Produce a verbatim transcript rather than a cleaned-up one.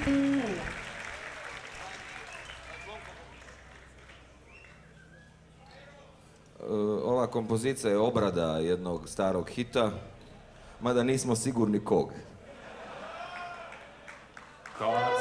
Ova kompozicija je obrada jednog starog hita, mada nismo sigurni kog. Kao